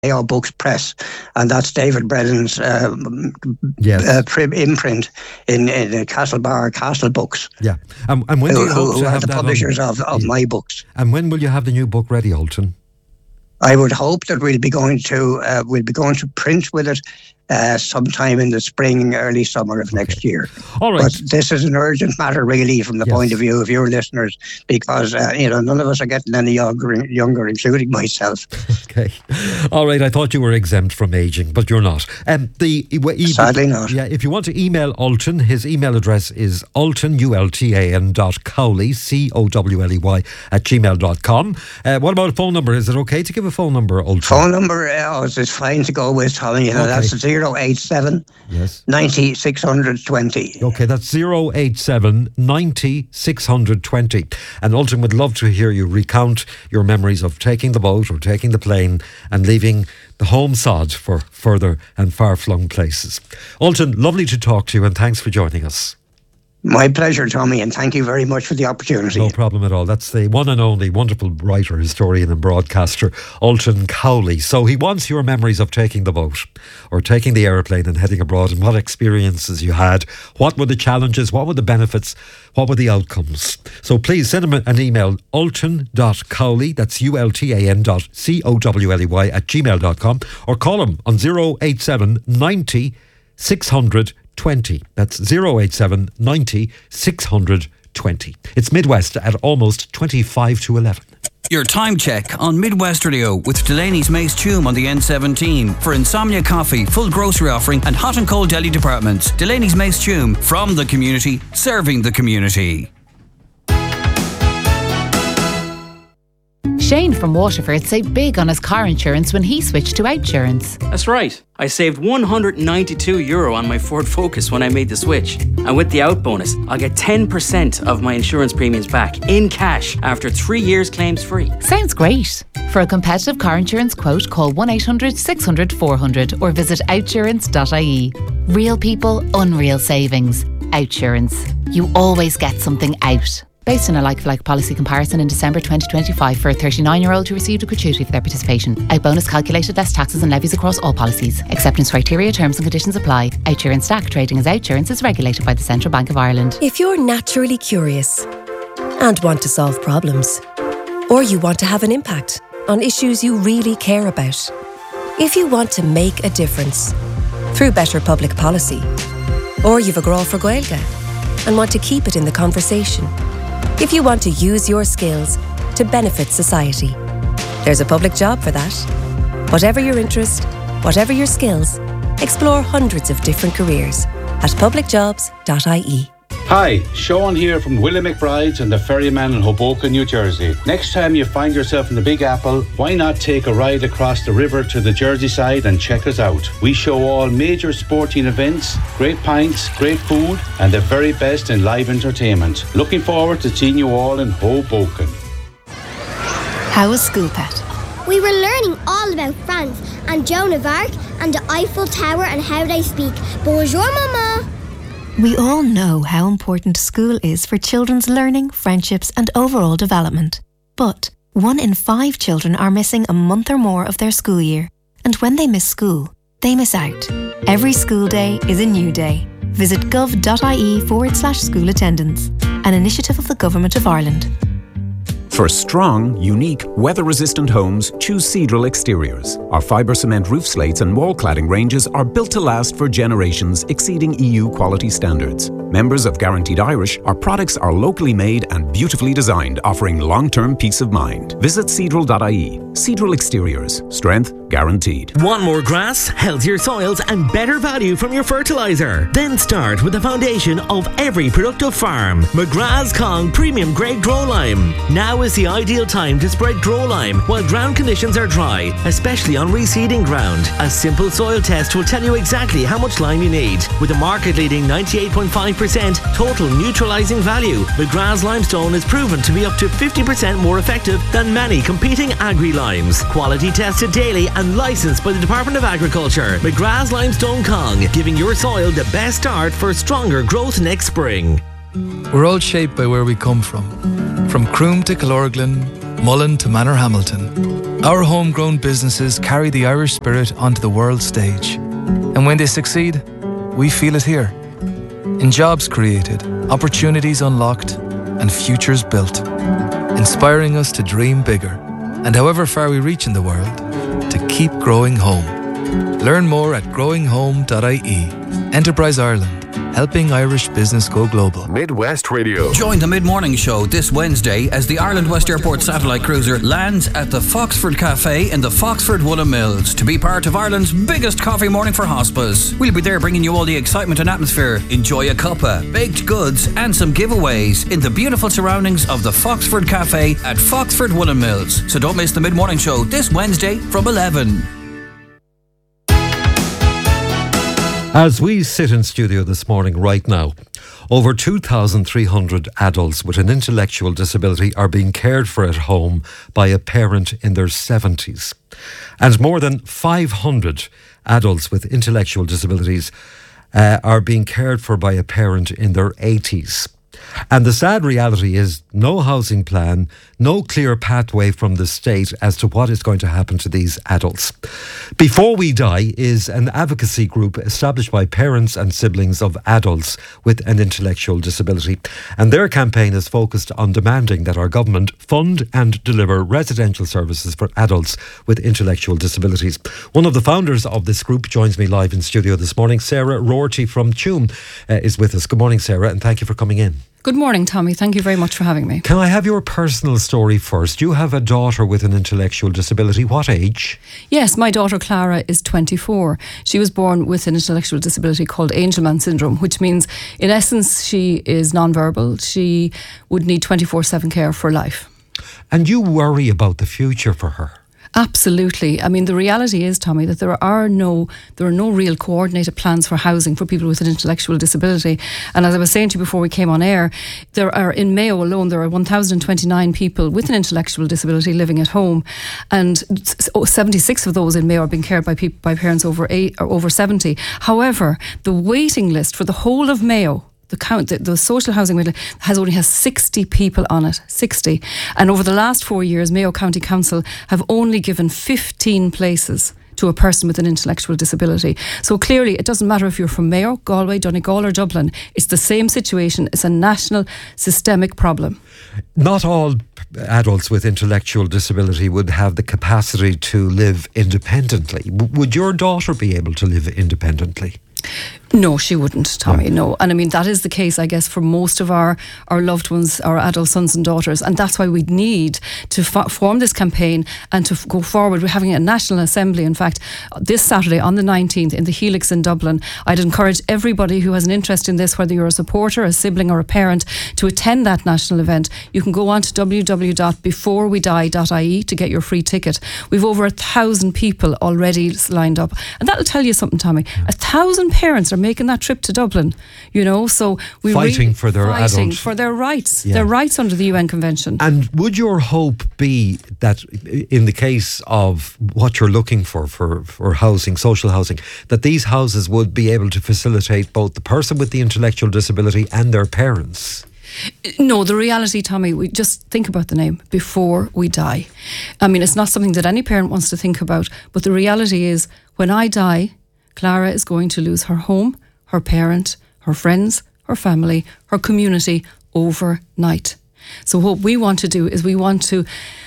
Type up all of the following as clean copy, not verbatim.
AO Books Press, and that's David Brennan's imprint in Castlebar Castle Books. Yeah, and when do you hope to have the publishers of my books? And when will you have the new book ready, Ultan? I would hope that we'll be going to print with it sometime in the spring, early summer of next year. All right. But this is an urgent matter, really, from the point of view of your listeners, because none of us are getting any younger, including myself. Okay. All right. I thought you were exempt from aging, but you're not. Sadly not. Yeah. If you want to email Ultan, his email address is ultan, ultan.cowley, COWLEY @gmail.com. What about a phone number? Is it okay to give a phone number, Ultan? Phone number is fine to go with, Tommy. That's 087 90 620. Okay, that's 087 90 620. And Ultan would love to hear you recount your memories of taking the boat or taking the plane and leaving the home sod for further and far-flung places. Ultan, lovely to talk to you, and thanks for joining us. My pleasure, Tommy, and thank you very much for the opportunity. No problem at all. That's the one and only wonderful writer, historian and broadcaster, Ultan Cowley. So he wants your memories of taking the boat or taking the aeroplane and heading abroad, and what experiences you had. What were the challenges? What were the benefits? What were the outcomes? So please send him an email, ultan.cowley, that's ultan.cowley @gmail.com, or call him on 087 90 600 20. That's 087 90 600 20. It's Midwest at almost 25 to 11. Your time check on Midwest Radio with Delaney's Mace Tume on the N17 for Insomnia Coffee, full grocery offering and hot and cold deli departments. Delaney's Mace Tume, from the community, serving the community. Shane from Waterford saved big on his car insurance when he switched to Outsurance. That's right. I saved €192 on my Ford Focus when I made the switch. And with the out bonus, I'll get 10% of my insurance premiums back in cash after 3 years claims free. Sounds great. For a competitive car insurance quote, call 1800 600 400 or visit outsurance.ie. Real people, unreal savings. Outsurance. You always get something out. Based on a like-for-like policy comparison in December 2025 for a 39-year-old who received a gratuity for their participation. Out bonus calculated less taxes and levies across all policies. Acceptance criteria, terms and conditions apply. Outsurance Stack trading as Outsurance is regulated by the Central Bank of Ireland. If you're naturally curious and want to solve problems, or you want to have an impact on issues you really care about, if you want to make a difference through better public policy, or you've a grow for Gaeilge and want to keep it in the conversation, if you want to use your skills to benefit society, there's a public job for that. Whatever your interest, whatever your skills, explore hundreds of different careers at publicjobs.ie. Hi, Sean here from Willie McBride's and the Ferryman in Hoboken, New Jersey. Next time you find yourself in the Big Apple, why not take a ride across the river to the Jersey side and check us out? We show all major sporting events, great pints, great food, and the very best in live entertainment. Looking forward to seeing you all in Hoboken. How was School Pet? We were learning all about France and Joan of Arc and the Eiffel Tower and how they speak. Bonjour, Mama. We all know how important school is for children's learning, friendships and overall development. But 1 in 5 children are missing a month or more of their school year. And when they miss school, they miss out. Every school day is a new day. Visit gov.ie/school attendance, an initiative of the Government of Ireland. For strong, unique, weather-resistant homes, choose Seadrill Exteriors. Our fibre cement roof slates and wall cladding ranges are built to last for generations, exceeding EU quality standards. Members of Guaranteed Irish, our products are locally made and beautifully designed, offering long-term peace of mind. Visit Seadrill.ie. Seadrill Exteriors. Strength guaranteed. Want more grass, healthier soils and better value from your fertiliser? Then start with the foundation of every productive farm. McGrath's Kong Premium Grade Grow Lime. Now is the ideal time to spread Grow Lime while ground conditions are dry, especially on reseeding ground. A simple soil test will tell you exactly how much lime you need. With a market-leading 98.5% total neutralising value, McGrath's Limestone is proven to be up to 50% more effective than many competing agri-limes. Quality tested daily and licensed by the Department of Agriculture. McGrath's Limestone Kong, giving your soil the best start for stronger growth next spring. We're all shaped by where we come from. From Croom to Killorglin, Mullen to Manorhamilton. Our homegrown businesses carry the Irish spirit onto the world stage. And when they succeed, we feel it here. In jobs created, opportunities unlocked, and futures built. Inspiring us to dream bigger, and however far we reach in the world, to keep growing home. Learn more at growinghome.ie. Enterprise Ireland, helping Irish business go global. Midwest Radio. Join the mid-morning show this Wednesday as the Ireland West Airport satellite cruiser lands at the Foxford Cafe in the Foxford Woolen Mills to be part of Ireland's biggest coffee morning for hospice. We'll be there bringing you all the excitement and atmosphere. Enjoy a cuppa, baked goods and some giveaways in the beautiful surroundings of the Foxford Cafe at Foxford Woolen Mills. So don't miss the mid-morning show this Wednesday from 11. As we sit in studio this morning right now, over 2,300 adults with an intellectual disability are being cared for at home by a parent in their 70s. And more than 500 adults with intellectual disabilities are being cared for by a parent in their 80s. And the sad reality is no housing plan, no clear pathway from the state as to what is going to happen to these adults. Before We Die is an advocacy group established by parents and siblings of adults with an intellectual disability. And their campaign is focused on demanding that our government fund and deliver residential services for adults with intellectual disabilities. One of the founders of this group joins me live in studio this morning. Sarah Rorty from Tuam is with us. Good morning, Sarah, and thank you for coming in. Good morning, Tommy. Thank you very much for having me. Can I have your personal story first? You have a daughter with an intellectual disability. What age? Yes, my daughter Clara is 24. She was born with an intellectual disability called Angelman syndrome, which means, in essence, she is non-verbal. She would need 24/7 care for life. And you worry about the future for her? Absolutely. I mean, the reality is, Tommy, that there are no real coordinated plans for housing for people with an intellectual disability. And as I was saying to you before we came on air, in Mayo alone, there are 1,029 people with an intellectual disability living at home, and 76 of those in Mayo are being cared by parents over 70. However, the waiting list for the whole of Mayo, the social housing only has 60 people on it, 60. And over the last 4 years, Mayo County Council have only given 15 places to a person with an intellectual disability. So clearly, it doesn't matter if you're from Mayo, Galway, Donegal or Dublin. It's the same situation. It's a national systemic problem. Not all adults with intellectual disability would have the capacity to live independently. Would your daughter be able to live independently? No, she wouldn't, Tommy, no. And I mean, that is the case, I guess, for most of our loved ones, our adult sons and daughters. And that's why we need to form this campaign and to go forward. We're having a National Assembly, in fact, this Saturday on the 19th in the Helix in Dublin. I'd encourage everybody who has an interest in this, whether you're a supporter, a sibling or a parent, to attend that national event. You can go on to www.beforewedie.ie to get your free ticket. We've over 1,000 people already lined up. And that'll tell you something, Tommy. 1,000 parents are making that trip to Dublin, so we're fighting for their rights, their rights under the UN Convention. And would your hope be that in the case of what you're looking for housing, social housing, that these houses would be able to facilitate both the person with the intellectual disability and their parents? No, the reality, Tommy, we just think about the name, Before We Die. I mean, it's not something that any parent wants to think about, but the reality is, when I die, Clara is going to lose her home, her parent, her friends, her family, her community overnight. So what we want to do is we want to,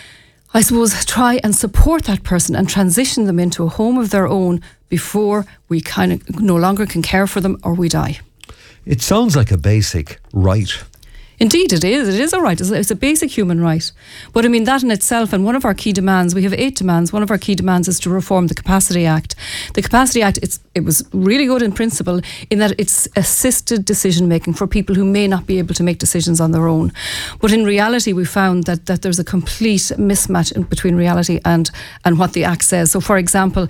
I suppose, try and support that person and transition them into a home of their own before we kind of no longer can care for them or we die. It sounds like a basic right. Indeed, it is. It is a right. It's a basic human right. But I mean, that in itself, and one of our key demands, we have 8 demands. One of our key demands is to reform the Capacity Act. The Capacity Act, it was really good in principle in that it's assisted decision making for people who may not be able to make decisions on their own. But in reality, we found that there's a complete mismatch between reality and what the Act says. So, for example,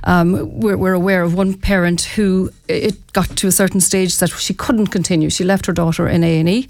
we're aware of one parent who it got to a certain stage that she couldn't continue. She left her daughter in A&E.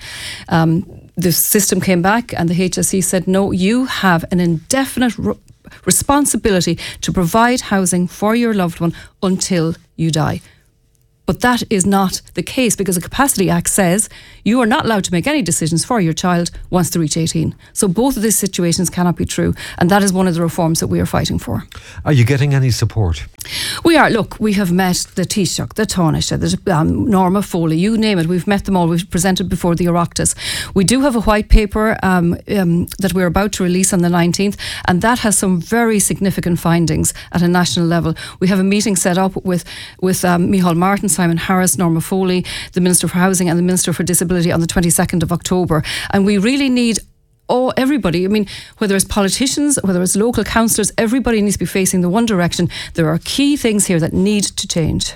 The system came back and the HSE said, no, you have an indefinite responsibility to provide housing for your loved one until you die. But that is not the case, because the Capacity Act says you are not allowed to make any decisions for your child once they reach 18. So both of these situations cannot be true. And that is one of the reforms that we are fighting for. Are you getting any support? We are. Look, we have met the Taoiseach, the Taoiseach, the Norma Foley, you name it. We've met them all. We've presented before the Oireachtas. We do have a white paper that we're about to release on the 19th, and that has some very significant findings at a national level. We have a meeting set up with Micheál Martin, Simon Harris, Norma Foley, the Minister for Housing and the Minister for Disability on the 22nd of October. And we really need everybody, I mean, whether it's politicians, whether it's local councillors, everybody needs to be facing the one direction. There are key things here that need to change.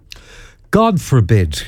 God forbid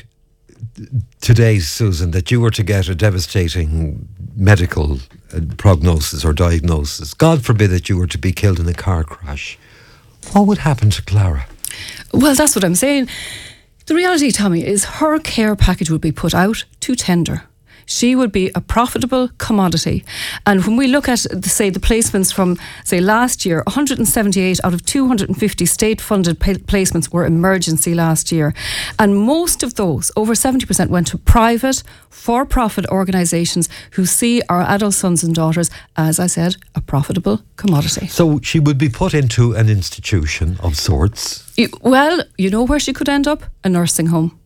today, Susan, that you were to get a devastating medical prognosis or diagnosis. God forbid that you were to be killed in a car crash. What would happen to Clara? Well, that's what I'm saying. The reality, Tommy, is her care package would be put out to tender. She would be a profitable commodity. And when we look at, say, the placements from, say, last year, 178 out of 250 state-funded placements were emergency last year. And most of those, over 70%, went to private, for-profit organisations who see our adult sons and daughters, as I said, a profitable commodity. So she would be put into an institution of sorts? Well, you know where she could end up? A nursing home.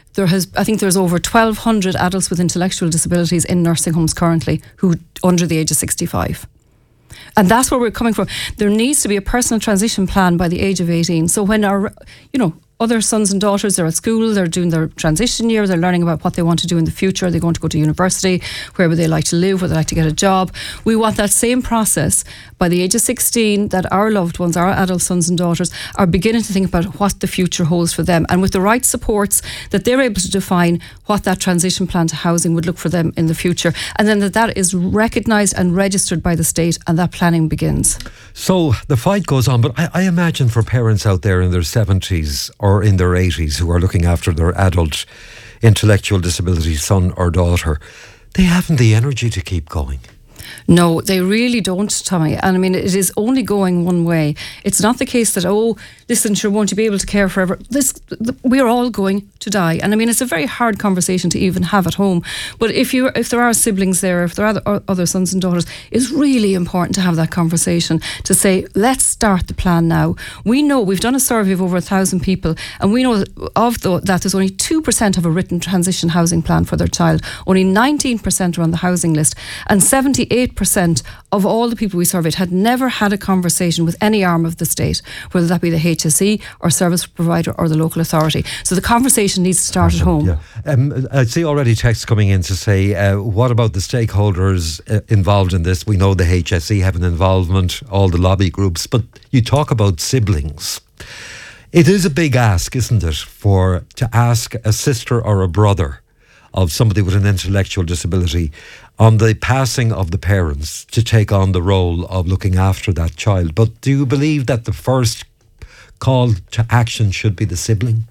I think there's over 1,200 adults with intellectual disabilities in nursing homes currently who under the age of 65. And that's where we're coming from. There needs to be a personal transition plan by the age of 18. So when our, other sons and daughters are at school, they're doing their transition year, they're learning about what they want to do in the future, are they going to go to university, where would they like to live, would they like to get a job. We want that same process by the age of 16, that our loved ones, our adult sons and daughters, are beginning to think about what the future holds for them, and with the right supports that they're able to define what that transition plan to housing would look for them in the future, and then that is recognised and registered by the state, and that planning begins. So the fight goes on, but I imagine for parents out there in their 70s or in their 80s who are looking after their adult intellectual disability son or daughter, they haven't the energy to keep going. No, they really don't, Tommy. And I mean, it is only going one way. It's not the case that, listen, sure, won't you be able to care forever? We're all going to die. And I mean, it's a very hard conversation to even have at home. But if there are siblings there, if there are other sons and daughters, it's really important to have that conversation, to say, let's start the plan now. We know, we've done a survey of over 1,000 people, and we know that there's only 2% have a written transition housing plan for their child. Only 19% are on the housing list, and 78% of all the people we surveyed had never had a conversation with any arm of the state, whether that be the HSE or service provider or the local authority. So the conversation needs to start at home. Yeah. I see already texts coming in to say, what about the stakeholders involved in this? We know the HSE have an involvement, all the lobby groups, but you talk about siblings. It is a big ask, isn't it, to ask a sister or a brother of somebody with an intellectual disability on the passing of the parents to take on the role of looking after that child. But do you believe that the first call to action should be the sibling?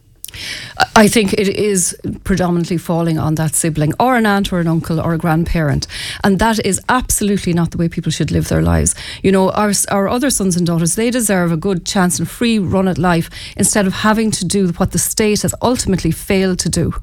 I think it is predominantly falling on that sibling or an aunt or an uncle or a grandparent, and that is absolutely not the way people should live their lives. Our other sons and daughters, they deserve a good chance and free run at life instead of having to do what the state has ultimately failed to do.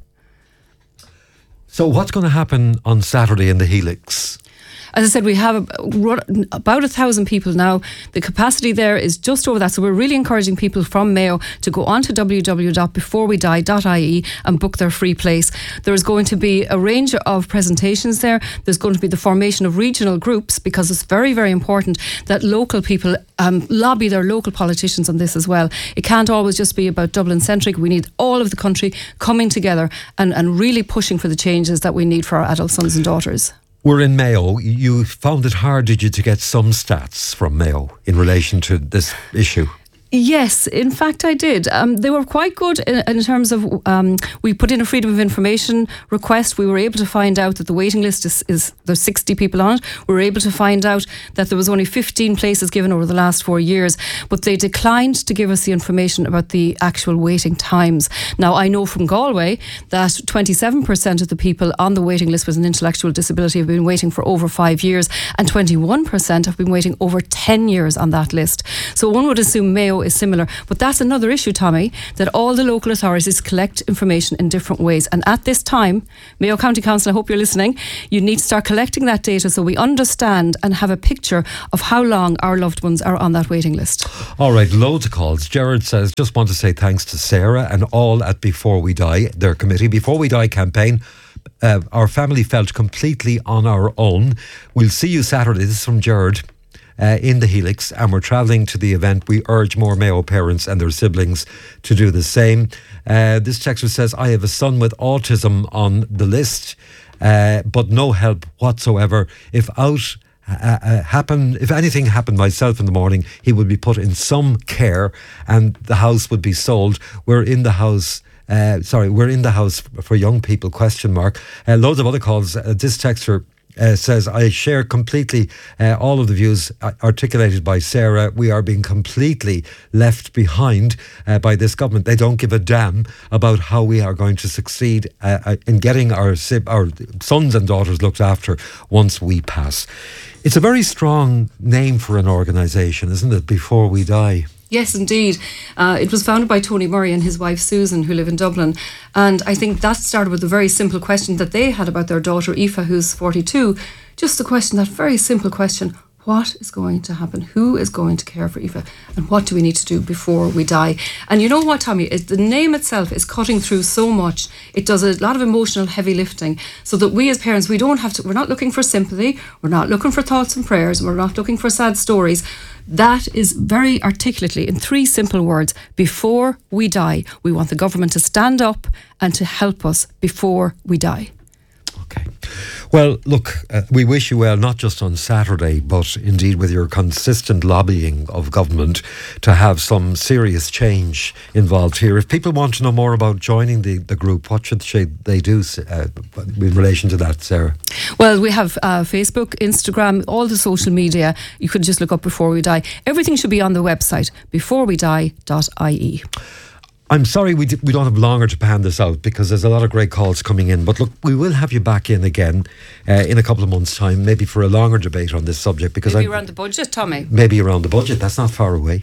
So what's going to happen on Saturday in the Helix? As I said, we have about 1,000 people now. The capacity there is just over that. So we're really encouraging people from Mayo to go on to www.beforewedie.ie and book their free place. There's going to be a range of presentations there. There's going to be the formation of regional groups, because it's very, very important that local people lobby their local politicians on this as well. It can't always just be about Dublin-centric. We need all of the country coming together and really pushing for the changes that we need for our adult sons and daughters. We're in Mayo. You found it hard, did you, to get some stats from Mayo in relation to this issue? Yes, in fact I did. They were quite good in terms of, we put in a Freedom of Information request. We were able to find out that the waiting list is there's 60 people on it. We were able to find out that there was only 15 places given over the last 4 years, but they declined to give us the information about the actual waiting times. Now, I know from Galway that 27% of the people on the waiting list with an intellectual disability have been waiting for over 5 years, and 21% have been waiting over 10 years on that list. So one would assume Mayo is similar. But that's another issue, Tommy, that all the local authorities collect information in different ways. And at this time, Mayo County Council, I hope you're listening, you need to start collecting that data so we understand and have a picture of how long our loved ones are on that waiting list. All right, loads of calls. Gerard says, just want to say thanks to Sarah and all at Before We Die, their committee, Before We Die campaign. Our family felt completely on our own. We'll see you Saturday. This is from Gerard. In the Helix, and we're travelling to the event. We urge more Mayo parents and their siblings to do the same. This texter says, I have a son with autism on the list, but no help whatsoever. If anything happened myself in the morning, he would be put in some care and the house would be sold. We're in the house for young people, ? Loads of other calls. This texter says, I share completely all of the views articulated by Sarah. We are being completely left behind by this government. They don't give a damn about how we are going to succeed in getting our sons and daughters looked after once we pass. It's a very strong name for an organisation, isn't it? Before We Die. Yes, indeed. It was founded by Tony Murray and his wife Susan, who live in Dublin. And I think that started with a very simple question that they had about their daughter Aoife, who's 42. Just the question, that very simple question, what is going to happen? Who is going to care for Aoife? And what do we need to do before we die? And you know what, Tommy? The name itself is cutting through so much. It does a lot of emotional heavy lifting so that we as parents, we're not looking for sympathy. We're not looking for thoughts and prayers. We're not looking for sad stories. That is very articulately, in 3 simple words, before we die. We want the government to stand up and to help us before we die. Okay. Well, look, we wish you well, not just on Saturday, but indeed with your consistent lobbying of government to have some serious change involved here. If people want to know more about joining the group, what should they do in relation to that, Sarah? Well, we have Facebook, Instagram, all the social media. You could just look up Before We Die. Everything should be on the website, beforewedie.ie. I'm sorry we don't have longer to pan this out because there's a lot of great calls coming in. But look, we will have you back in again in a couple of months' time, maybe for a longer debate on this subject. Because maybe around the budget, Tommy. Maybe around the budget. That's not far away.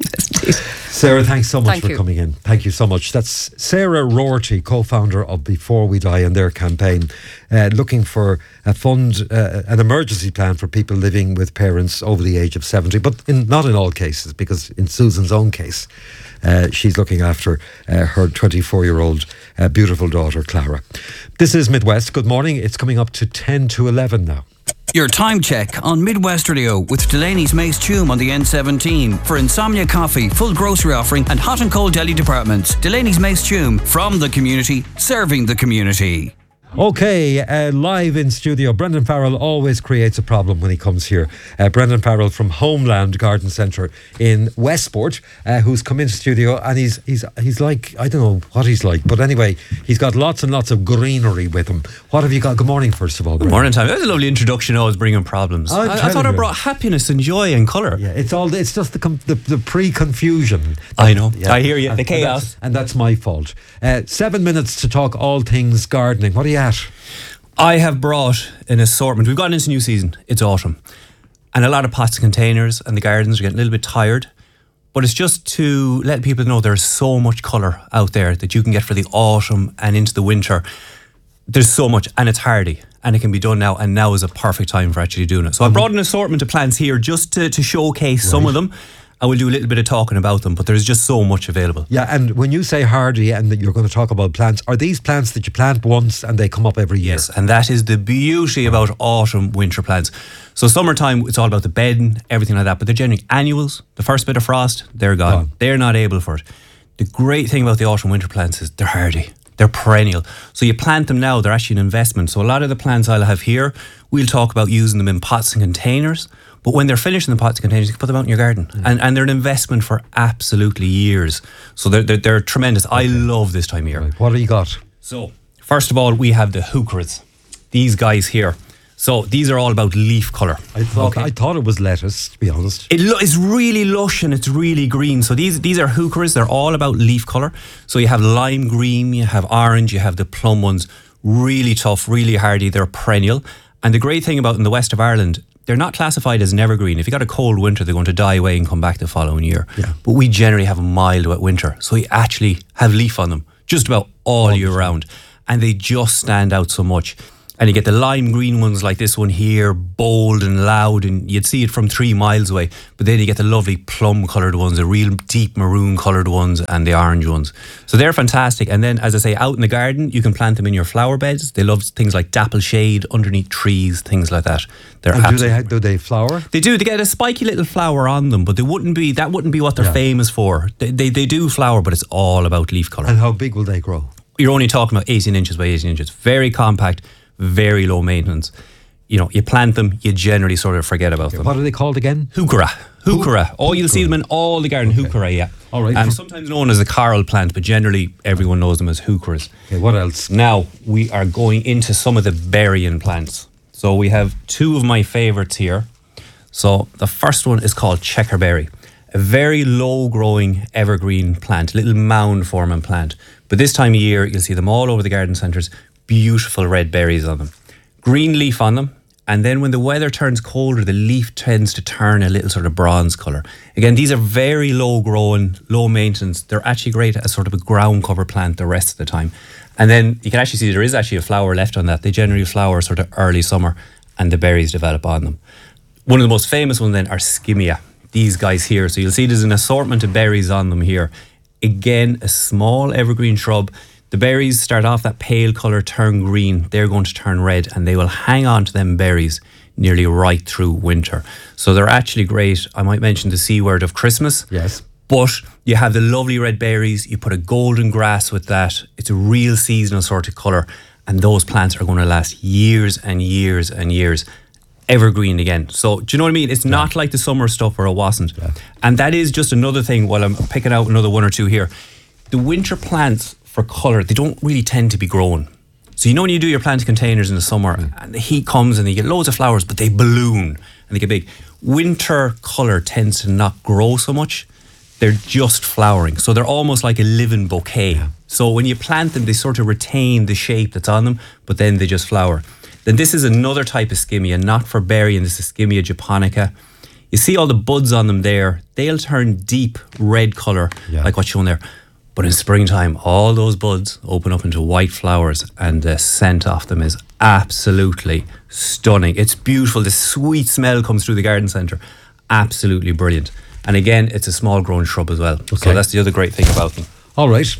Sarah, thanks so much for coming in. Thank you so much. That's Sarah Roherty, co-founder of Before We Die, and their campaign looking for a fund, an emergency plan for people living with parents over the age of 70, but not in all cases, because in Susan's own case, she's looking after her 24-year-old beautiful daughter, Clara. This is Midwest. Good morning. It's coming up to 10 to 11 now. Your time check on Midwest Radio with Delaney's Mace Tume on the N17 for Insomnia Coffee, full grocery offering and hot and cold deli departments. Delaney's Mace Tume, from the community, serving the community. Okay, live in studio, Brendan Farrell always creates a problem when he comes here. Brendan Farrell from Homeland Garden Centre in Westport, who's come into studio, and he's like, I don't know what he's like, but anyway, he's got lots and lots of greenery with him. What have you got? Good morning, first of all, Brendan. Good morning, Tom. That was a lovely introduction. Always bringing problems. I thought I brought happiness and joy and colour. Yeah, it's just the pre-confusion. I know. Yeah. I hear you. The chaos. And that's my fault. 7 minutes to talk all things gardening. What are you at? I have brought an assortment. We've gotten into new season. It's autumn. And a lot of pots and containers and the gardens are getting a little bit tired. But it's just to let people know there's so much colour out there that you can get for the autumn and into the winter. There's so much, and it's hardy, and it can be done now, and now is a perfect time for actually doing it. So I brought an assortment of plants here just to showcase some of them. I will do a little bit of talking about them, but there's just so much available. Yeah, and when you say hardy and that you're going to talk about plants, are these plants that you plant once and they come up every year? Yes, and that is the beauty about autumn, winter plants. So summertime, it's all about the bedding, everything like that, but they're generally annuals. The first bit of frost, they're gone. They're not able for it. The great thing about the autumn, winter plants is they're hardy. They're perennial. So you plant them now, they're actually an investment. So a lot of the plants I'll have here, we'll talk about using them in pots and containers. But when they're finished in the pots and containers, you can put them out in your garden. And they're an investment for absolutely years. So they're tremendous. Okay. I love this time of year. Right. What have you got? So, first of all, we have the heucheras. These guys here. So these are all about leaf colour. I thought it was lettuce, to be honest. It's really lush and it's really green. So these are heucheras. They're all about leaf colour. So you have lime green, you have orange, you have the plum ones. Really tough, really hardy. They're perennial. And the great thing about in the west of Ireland, they're not classified as an evergreen. If you got a cold winter, they're going to die away and come back the following year. Yeah. But we generally have a mild wet winter, so we actually have leaf on them just about all year round, and they just stand out so much. And you get the lime green ones like this one here, bold and loud, and you'd see it from 3 miles away. But then you get the lovely plum coloured ones, the real deep maroon coloured ones, and the orange ones. So they're fantastic. And then, as I say, out in the garden, you can plant them in your flower beds. They love things like dapple shade, underneath trees, things like that. And do they flower? They do. They get a spiky little flower on them, but that wouldn't be what they're famous for. They do flower, but it's all about leaf colour. And how big will they grow? You're only talking about 18 inches by 18 inches. Very compact, very low maintenance. You know, you plant them, you generally sort of forget about them. What are they called again? Heuchera. Oh, you'll see them in all the garden. Okay. Heuchera, yeah. All right. Sometimes known as a coral plant, but generally everyone knows them as heucheras. Okay, what else? Now, we are going into some of the berrying plants. So we have 2 of my favourites here. So the first one is called checkerberry. A very low-growing evergreen plant, little mound-forming plant. But this time of year, you'll see them all over the garden centres. Beautiful red berries on them. Green leaf on them. And then when the weather turns colder, the leaf tends to turn a little sort of bronze colour. Again, these are very low-growing, low-maintenance. They're actually great as sort of a ground cover plant the rest of the time. And then you can actually see there is actually a flower left on that. They generally flower sort of early summer and the berries develop on them. One of the most famous ones then are skimmia. These guys here. So you'll see there's an assortment of berries on them here. Again, a small evergreen shrub. The berries start off that pale colour, turn green. They're going to turn red, and they will hang on to them berries nearly right through winter. So they're actually great. I might mention the C word of Christmas. Yes. But you have the lovely red berries. You put a golden grass with that. It's a real seasonal sort of colour. And those plants are going to last years and years and years. Evergreen again. So do you know what I mean? It's not like the summer stuff where it wasn't. Yeah. And that is just another thing, while I'm picking out another 1 or 2 here. The winter plants for colour, they don't really tend to be grown. So you know when you do your plant containers in the summer and the heat comes and you get loads of flowers, but they balloon and they get big. Winter colour tends to not grow so much. They're just flowering. So they're almost like a living bouquet. Yeah. So when you plant them, they sort of retain the shape that's on them, but then they just flower. Then this is another type of skimmia, not for berrying. This is Skimmia japonica. You see all the buds on them there. They'll turn deep red colour, like what's shown there. But in springtime, all those buds open up into white flowers, and the scent off them is absolutely stunning. It's beautiful. The sweet smell comes through the garden centre. Absolutely brilliant. And again, it's a small grown shrub as well. Okay. So that's the other great thing about them. All right.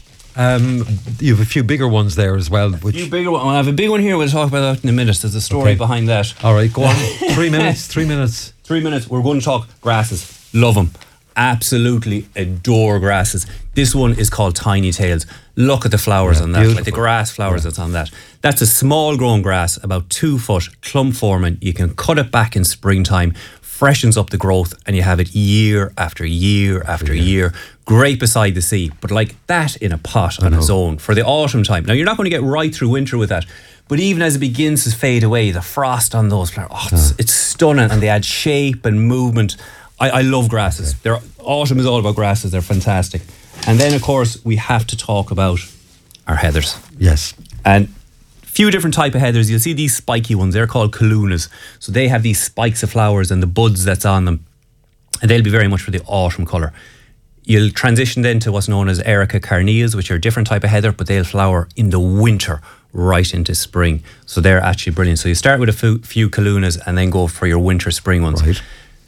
You have a few bigger ones there as well. A few bigger ones. I have a big one here. We'll talk about that in a minute. There's a story behind that. All right, go on. 3 minutes. 3 minutes. 3 minutes. We're going to talk grasses. Love them. Absolutely adore grasses. This one is called Tiny Tails. Look at the flowers on that, beautiful. Like the grass flowers that's on that. That's a small grown grass, about 2 foot, clump forming. You can cut it back in springtime, freshens up the growth, and you have it year after year after year. Great beside the sea, but like that in a pot on its own for the autumn time. Now, you're not going to get right through winter with that, but even as it begins to fade away, the frost on those flowers, it's stunning, and they add shape and movement. I love grasses. Autumn is all about grasses. They're fantastic. And then, of course, we have to talk about our heathers. Yes. And a few different type of heathers. You'll see these spiky ones. They're called kalunas. So they have these spikes of flowers and the buds that's on them. And they'll be very much for the autumn colour. You'll transition then to what's known as Erica carneas, which are a different type of heather, but they'll flower in the winter right into spring. So they're actually brilliant. So you start with a few kalunas and then go for your winter spring ones. Right.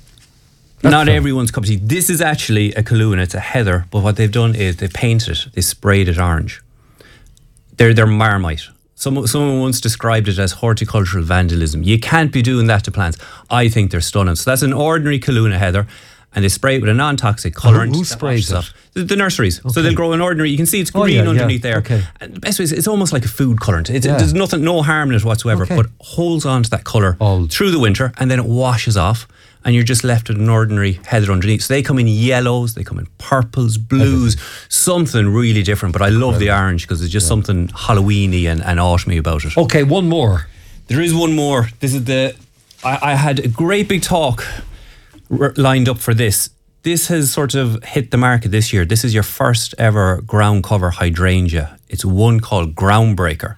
Not everyone's cup of tea. This is actually a kaluna, it's a heather, but what they've done is they've painted it, they sprayed it orange. They're Marmite. Someone once described it as horticultural vandalism. You can't be doing that to plants. I think they're stunning. So that's an ordinary kaluna heather, and they spray it with a non-toxic colourant. Who sprays it? The nurseries. Okay. So they'll grow an ordinary, you can see it's green underneath there. Okay. And the best way is it's almost like a food colourant. There's no harm in it whatsoever, but holds on to that colour through the winter, and then it washes off. And you're just left with an ordinary heather underneath. So they come in yellows, they come in purples, blues, something really different. But I love the orange because it's just something Halloweeny and autumny about it. Okay, one more. There is one more. This is I had a great big talk lined up for this. This has sort of hit the market this year. This is your first ever ground cover hydrangea. It's one called Groundbreaker.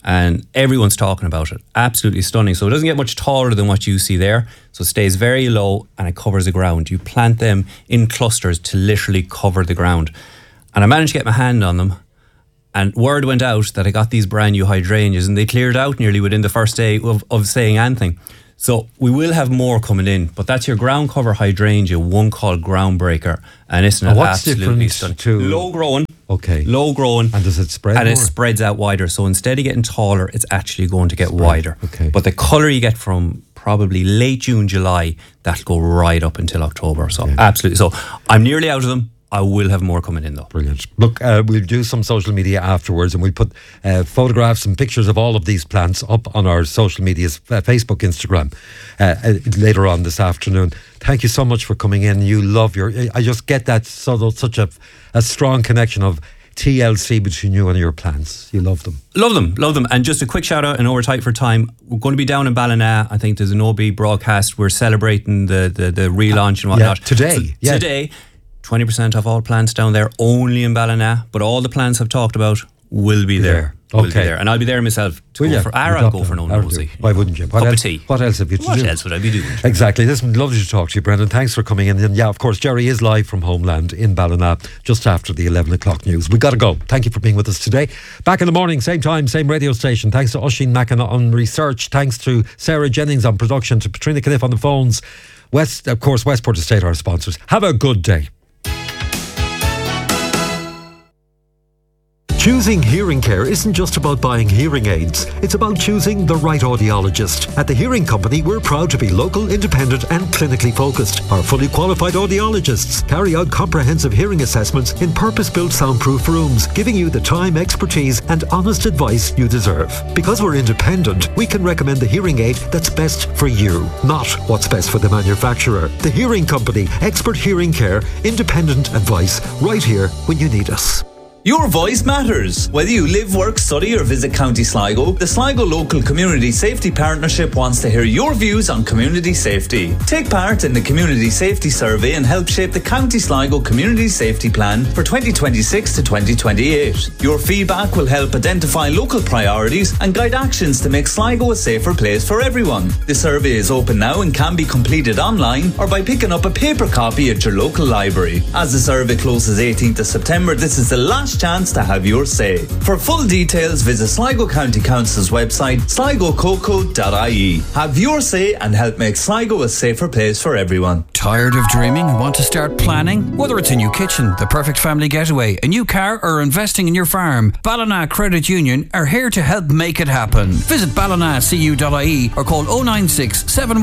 and everyone's talking about it. Absolutely stunning. So it doesn't get much taller than what you see there. So it stays very low and it covers the ground. You plant them in clusters to literally cover the ground. And I managed to get my hand on them, and word went out that I got these brand new hydrangeas, and they cleared out nearly within the first day of saying anything. So we will have more coming in, but that's your ground cover hydrangea, one called Groundbreaker, and it's absolutely stunning. Low growing. Okay. Low growing. And does it spread And more? it spreads out wider. So instead of getting taller, it's actually going to get wider. Okay. But the colour you get from probably late June, July, that'll go right up until October. So absolutely. So I'm nearly out of them. I will have more coming in though. Brilliant. Look, we'll do some social media afterwards, and we'll put photographs and pictures of all of these plants up on our social medias, Facebook, Instagram, later on this afternoon. Thank you so much for coming in. You love I just get that such a strong connection of TLC between you and your plants. You love them. Love them. And just a quick shout out, I know we're tight for time. We're going to be down in Ballina. I think there's an OB broadcast. We're celebrating the relaunch and whatnot. Today. Today. 20% off all plants down there, only in Ballina, but all the plants I've talked about will be there. Okay. Will be there. And I'll be there myself. I'll go for no nosy. Why wouldn't you? Cup of tea. What else have you to do? What else would I be doing? Exactly. Listen, lovely to talk to you, Brendan. Thanks for coming in. And yeah, of course, Jerry is live from Homeland in Ballina just after the 11 o'clock news. We've got to go. Thank you for being with us today. Back in the morning, same time, same radio station. Thanks to Oisin Mackin on research. Thanks to Sarah Jennings on production, to Patrina Caniff on the phones. Of course, Westport Estate, our sponsors. Have a good day. Choosing hearing care isn't just about buying hearing aids. It's about choosing the right audiologist. At the Hearing Company, we're proud to be local, independent and clinically focused. Our fully qualified audiologists carry out comprehensive hearing assessments in purpose-built soundproof rooms, giving you the time, expertise and honest advice you deserve. Because we're independent, we can recommend the hearing aid that's best for you, not what's best for the manufacturer. The Hearing Company, expert hearing care, independent advice, right here when you need us. Your voice matters. Whether you live, work, study or visit County Sligo, the Sligo Local Community Safety Partnership wants to hear your views on community safety. Take part in the Community Safety Survey and help shape the County Sligo Community Safety Plan for 2026 to 2028. Your feedback will help identify local priorities and guide actions to make Sligo a safer place for everyone. The survey is open now and can be completed online or by picking up a paper copy at your local library. As the survey closes 18th of September, this is the last chance to have your say. For full details, visit Sligo County Council's website, sligococo.ie. Have your say and help make Sligo a safer place for everyone. Tired of dreaming and want to start planning? Whether it's a new kitchen, the perfect family getaway, a new car or investing in your farm, Ballina Credit Union are here to help make it happen. Visit ballinacu.ie or call 096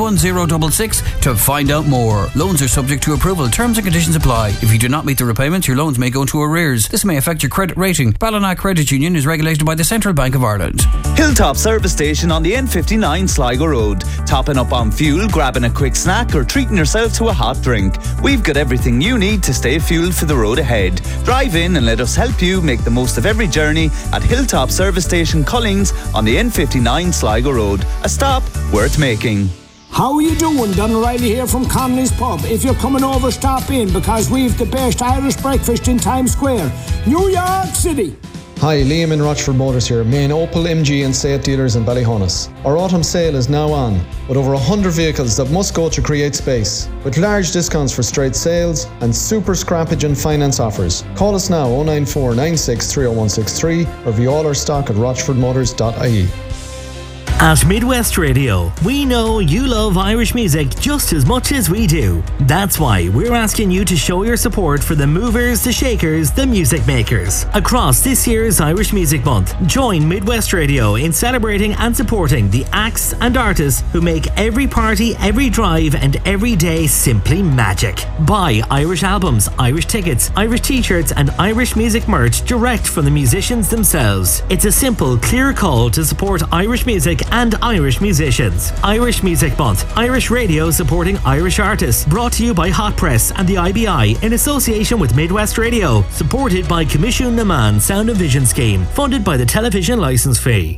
71066 to find out more. Loans are subject to approval. Terms and conditions apply. If you do not meet the repayments, your loans may go into arrears. This may affect your credit rating. Ballina Credit Union is regulated by the Central Bank of Ireland. Hilltop Service Station on the N59 Sligo Road. Topping up on fuel, grabbing a quick snack or treating yourself to a hot drink. We've got everything you need to stay fueled for the road ahead. Drive in and let us help you make the most of every journey at Hilltop Service Station Collings on the N59 Sligo Road. A stop worth making. How are you doing? Don O'Reilly here from Connolly's Pub. If you're coming over, stop in because we've the best Irish breakfast in Times Square, New York City. Hi, Liam in Rochford Motors here, main Opel, MG and Seat dealers in Ballyhonus. Our autumn sale is now on, with over 100 vehicles that must go to create space, with large discounts for straight sales and super scrappage and finance offers. Call us now 094 96 30163 or view all our stock at rochfordmotors.ie. At Midwest Radio, we know you love Irish music just as much as we do. That's why we're asking you to show your support for the movers, the shakers, the music makers. Across this year's Irish Music Month, join Midwest Radio in celebrating and supporting the acts and artists who make every party, every drive and every day simply magic. Buy Irish albums, Irish tickets, Irish t-shirts and Irish music merch direct from the musicians themselves. It's a simple, clear call to support Irish music and Irish musicians. Irish Music Month, Irish Radio supporting Irish artists. Brought to you by Hot Press and the IBI in association with Midwest Radio. Supported by Commission Naman Sound and Vision Scheme. Funded by the television licence fee.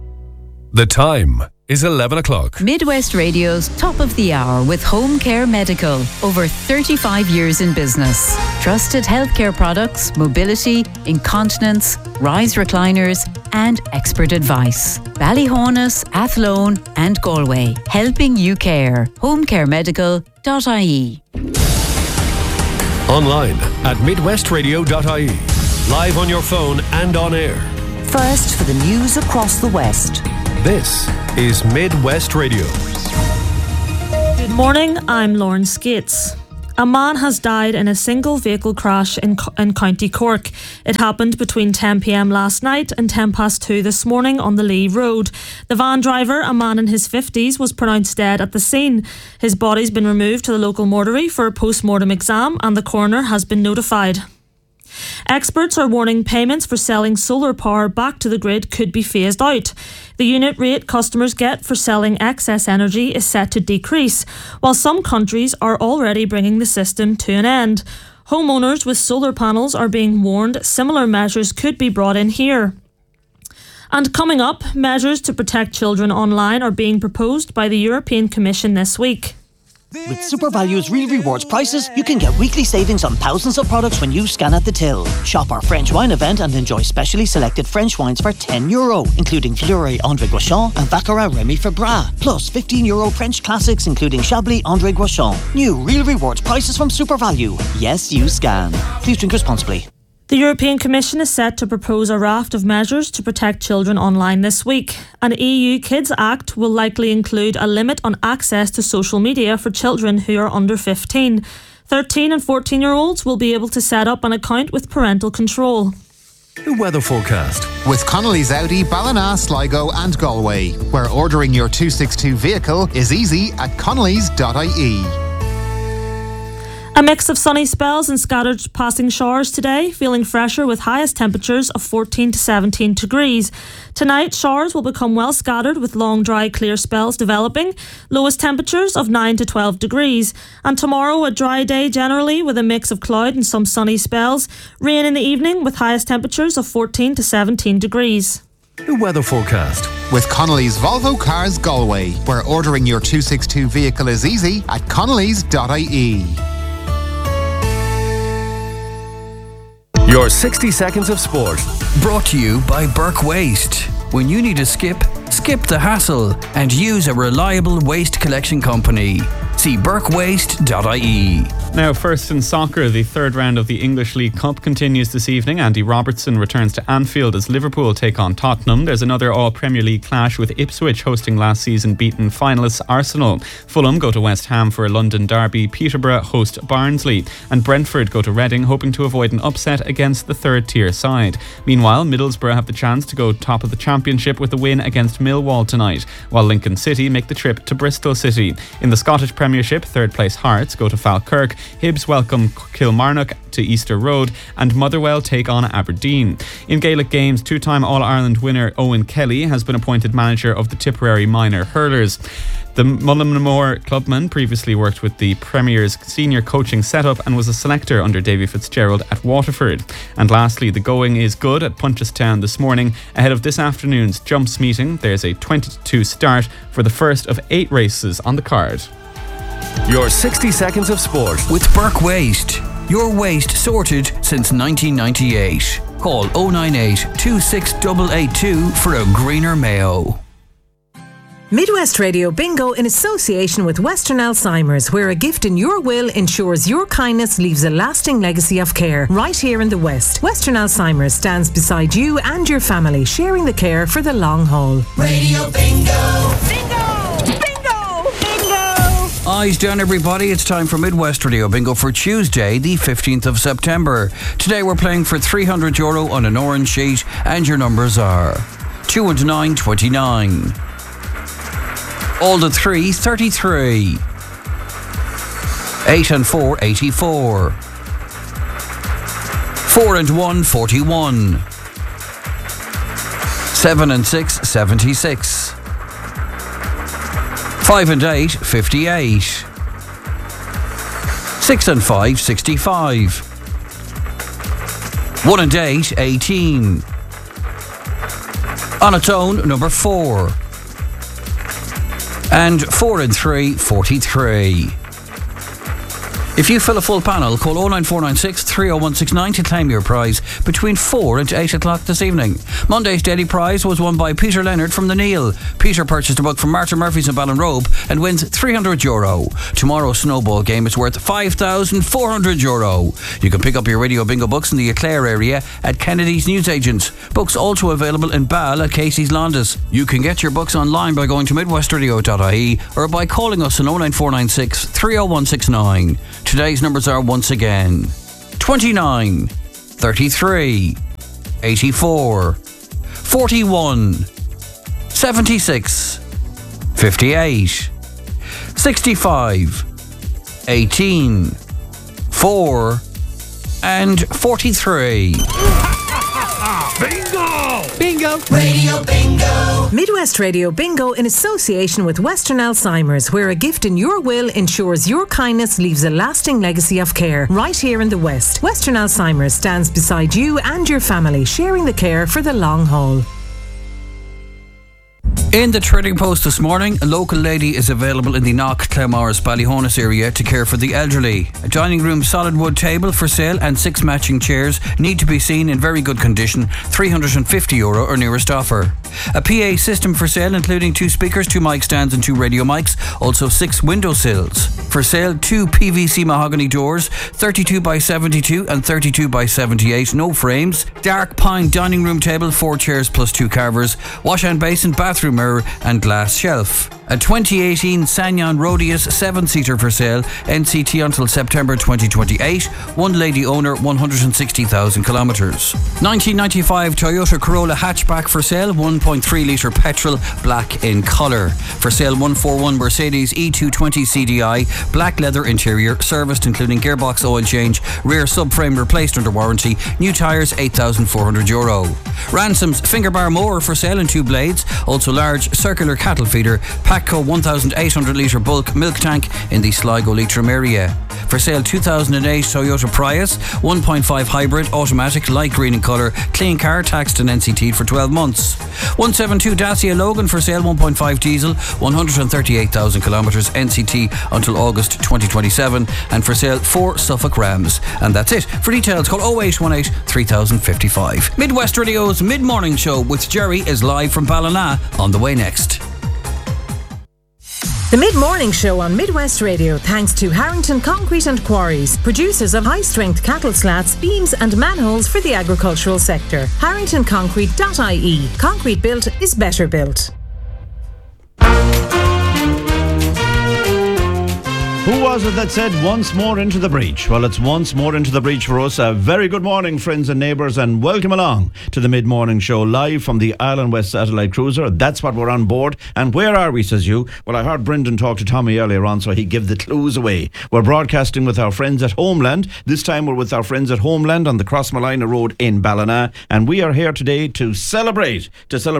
The time is 11 o'clock. Midwest Radio's Top of the Hour with Home Care Medical. Over 35 years in business. Trusted healthcare products, mobility, incontinence, rise recliners, and expert advice. Ballyhonus, Athlone and Galway. Helping you care. homecaremedical.ie. Online at midwestradio.ie. Live on your phone and on air. First for the news across the West. This is Midwest Radio. Good morning, I'm Lauren Skates. A man has died in a single vehicle crash in County Cork. It happened between 10 p.m. last night and 10 past 2 this morning on the Lee Road. The van driver, a man in his 50s, was pronounced dead at the scene. His body's been removed to the local mortuary for a post-mortem exam and the coroner has been notified. Experts are warning payments for selling solar power back to the grid could be phased out. The unit rate customers get for selling excess energy is set to decrease, while some countries are already bringing the system to an end. Homeowners with solar panels are being warned similar measures could be brought in here. And coming up, measures to protect children online are being proposed by the European Commission this week. With SuperValue's Real Rewards prices, you can get weekly savings on thousands of products when you scan at the till. Shop our French wine event and enjoy specially selected French wines for €10, including Fleury André Guichon and Baccarat Remy Febras. Plus €15 French classics, including Chablis André Guichon. New Real Rewards prices from SuperValue. Yes, you scan. Please drink responsibly. The European Commission is set to propose a raft of measures to protect children online this week. An EU Kids Act will likely include a limit on access to social media for children who are under 15. 13 and 14-year-olds will be able to set up an account with parental control. The weather forecast. With Connolly's Audi, Ballina, Sligo and Galway, where ordering your 262 vehicle is easy at connellys.ie. A mix of sunny spells and scattered passing showers today, feeling fresher with highest temperatures of 14 to 17 degrees. Tonight, showers will become well scattered with long, dry, clear spells developing, lowest temperatures of 9 to 12 degrees. And tomorrow, a dry day generally with a mix of cloud and some sunny spells. Rain in the evening with highest temperatures of 14 to 17 degrees. The weather forecast. With Connolly's Volvo Cars Galway, where ordering your 262 vehicle is easy at connellys.ie. Your 60 seconds of sport. Brought to you by Burke Waste. When you need a skip the hassle and use a reliable waste collection company. See burkewaste.ie. Now, first in soccer, the third round of the English League Cup continues this evening. Andy Robertson returns to Anfield as Liverpool take on Tottenham. There's another All-Premier League clash with Ipswich hosting last season beaten finalists Arsenal. Fulham go to West Ham for a London derby. Peterborough host Barnsley. And Brentford go to Reading, hoping to avoid an upset against the third-tier side. Meanwhile, Middlesbrough have the chance to go top of the Championship with a win against Millwall tonight, while Lincoln City make the trip to Bristol City. In the Scottish Premiership, third-place Hearts go to Falkirk. Hibs welcome Kilmarnock to Easter Road and Motherwell take on Aberdeen. In Gaelic games, two-time All-Ireland winner Owen Kelly has been appointed manager of the Tipperary Minor Hurlers. The Mullinamore clubman previously worked with the Premier's senior coaching setup and was a selector under Davy Fitzgerald at Waterford. And lastly, the going is good at Punchestown this morning. Ahead of this afternoon's jumps meeting, there's a 20-2 start for the first of 8 races on the card. Your 60 seconds of sport. With Burke Waste. Your waste sorted since 1998. Call 098 26882 for a greener Mayo. Midwest Radio Bingo in association with Western Alzheimer's, where a gift in your will ensures your kindness leaves a lasting legacy of care right here in the West. Western Alzheimer's stands beside you and your family, sharing the care for the long haul. Radio Bingo! Bingo! Bingo! Bingo! Eyes down, everybody. It's time for Midwest Radio Bingo for Tuesday, the 15th of September. Today we're playing for €300 on an orange sheet, and your numbers are 2 and 9, 29. All the 3, 33. 8 and 4, 84. 4 and 1, 41. 7 and 6, 76. 5 and 8, 58. 6 and 5, 65. 1 and 8, 18. On its own, number 4. And 4 and 3, 43. If you fill a full panel, call 09496 30169 to claim your prize between 4 and 8 o'clock this evening. Monday's daily prize was won by Peter Leonard from the Neil. Peter purchased a book from Martin Murphy's in Ballinrobe and wins €300. Tomorrow's snowball game is worth €5,400. You can pick up your Radio Bingo books in the Eclair area at Kennedy's Newsagents. Books also available in Ball at Casey's Landis. You can get your books online by going to midwestradio.ie or by calling us on 09496 30169. Today's numbers are once again 29, 33, 84, 41, 76, 58, 65, 18, 4 and 43. Bingo! Bingo! Radio Bingo! Midwest Radio Bingo in association with Western Alzheimer's, where a gift in your will ensures your kindness leaves a lasting legacy of care. Right here in the West, Western Alzheimer's stands beside you and your family, sharing the care for the long haul. In the Trading Post this morning, a local lady is available in the Knock, Claremorris, Ballyhonus area to care for the elderly. A dining room solid wood table for sale and 6 matching chairs need to be seen in very good condition, €350 or nearest offer. A PA system for sale including 2 speakers, 2 mic stands and 2 radio mics, also 6 window sills. For sale, 2 PVC mahogany doors, 32 by 72 and 32 by 78, no frames. Dark pine dining room table, 4 chairs plus 2 carvers, wash and basin, bathroom mirror and glass shelf. A 2018 Sanyon Rodius 7-seater for sale, NCT until September 2028, 1 lady owner, 160,000 kilometres. 1995 Toyota Corolla hatchback for sale, 1.3 litre petrol, black in colour. For sale 141 Mercedes E220 CDI, black leather interior, serviced including gearbox oil change, rear subframe replaced under warranty, new tyres €8,400. Ransom's Fingerbar mower for sale in 2 blades, also large circular cattle feeder, Patco 1,800 litre bulk milk tank in the Sligo Leitrim area. For sale 2008 Toyota Prius, 1.5 hybrid, automatic, light green in colour, clean car, taxed and NCT for 12 months. 172 Dacia Logan for sale, 1.5 diesel, 138,000 kilometres, NCT until August 2027, and for sale 4 Suffolk Rams. And that's it. For details, call 0818 3055. Midwest Radio's Mid-Morning Show with Jerry is live from Ballina on the way next. The Mid-Morning Show on Midwest Radio, thanks to Harrington Concrete and Quarries, producers of high-strength cattle slats, beams and manholes for the agricultural sector. HarringtonConcrete.ie. Concrete built is better built. Who was it that said once more into the breach? Well, it's once more into the breach for us. A very good morning, friends and neighbours, and welcome along to the Mid-Morning Show live from the Island West Satellite Cruiser. That's what we're on board. And where are we, says you? Well, I heard Brendan talk to Tommy earlier on, so he gave the clues away. We're broadcasting with our friends at Homeland. This time we're with our friends at Homeland on the Crossmalina Road in Ballina, and we are here today to celebrate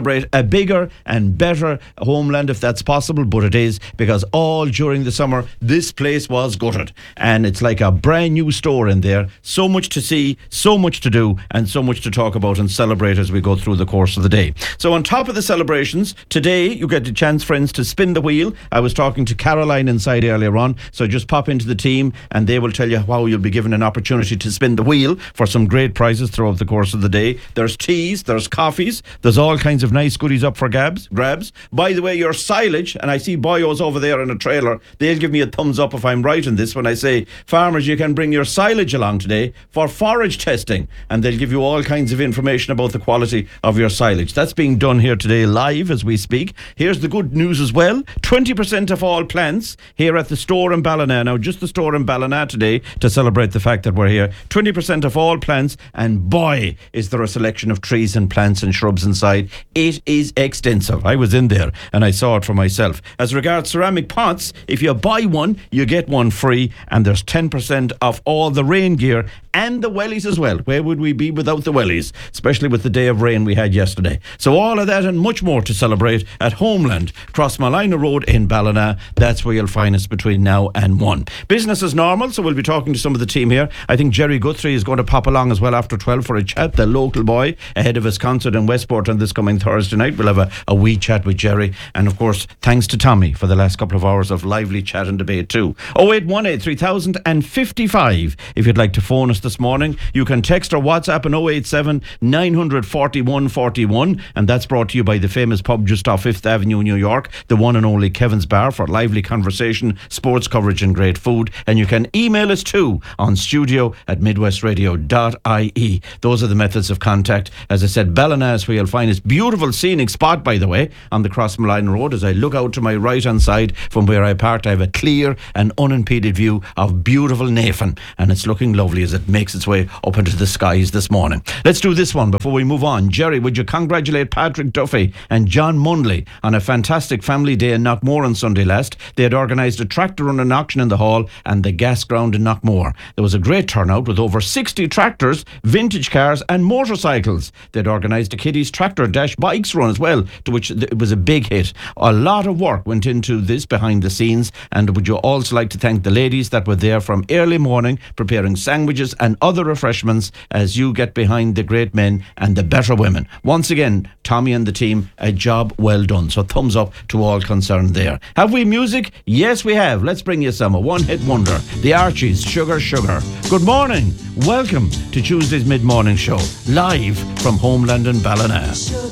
a bigger and better Homeland, if that's possible, but it is, because all during the summer this place was gutted, and it's like a brand new store in there. So much to see, so much to do, and so much to talk about and celebrate as we go through the course of the day. So on top of the celebrations, today you get the chance, friends, to spin the wheel. I was talking to Caroline inside earlier on, so just pop into the team and they will tell you how you'll be given an opportunity to spin the wheel for some great prizes throughout the course of the day. There's teas, there's coffees, there's all kinds of nice goodies up for grabs. By the way, your silage, and I see boyos over there in a trailer, they'll give me a thumbs up if I'm right in this when I say, farmers, you can bring your silage along today for forage testing, and they'll give you all kinds of information about the quality of your silage. That's being done here today live as we speak. Here's the good news as well. 20% of all plants here at the store in Ballina. Now, just the store in Ballina today to celebrate the fact that we're here. 20% of all plants, and boy, is there a selection of trees and plants and shrubs inside. It is extensive. I was in there and I saw it for myself. As regards ceramic pots, if you buy one, you get one free, and there's 10% off all the rain gear and the wellies as well. Where would we be without the wellies, especially with the day of rain we had yesterday? So all of that and much more to celebrate at Homeland, Crossmalina Road in Ballina. That's where you'll find us between now and 1. Business as normal, so we'll be talking to some of the team here. I think Jerry Guthrie is going to pop along as well after 12 for a chat, the local boy, ahead of his concert in Westport on this coming Thursday night. We'll have a wee chat with Jerry, and of course thanks to Tommy for the last couple of hours of lively chat and debate too. too. 0818 3000 and 55 if you'd like to phone us this morning. You can text or WhatsApp on 087 941 41, and that's brought to you by the famous pub just off 5th Avenue, New York, the one and only Kevin's Bar, for lively conversation, sports coverage and great food. And you can email us too on studio@midwestradio.ie. Those are the methods of contact. As I said, Ballina is where you'll find this beautiful scenic spot, by the way, on the Crossmolina Road. As I look out to my right hand side from where I parked, I have a clear and unimpeded view of beautiful Navan, and it's looking lovely as it makes its way up into the skies this morning. Let's do this one before we move on. Jerry, would you congratulate Patrick Duffy and John Mundley on a fantastic family day in Knockmore on Sunday last? They had organised a tractor run and auction in the hall and the gas ground in Knockmore. There was a great turnout with over 60 tractors, vintage cars and motorcycles. They'd organised a kiddies tractor dash bikes run as well, to which it was a big hit. A lot of work went into this behind the scenes, and would you also like to thank the ladies that were there from early morning preparing sandwiches and other refreshments as you get behind the great men and the better women. Once again, Tommy and the team, a job well done. So thumbs up to all concerned there. Have we music? Yes, we have. Let's bring you some. A one-hit wonder. The Archies, Sugar Sugar. Good morning. Welcome to Tuesday's Mid-Morning Show, live from Homeland in Ballina.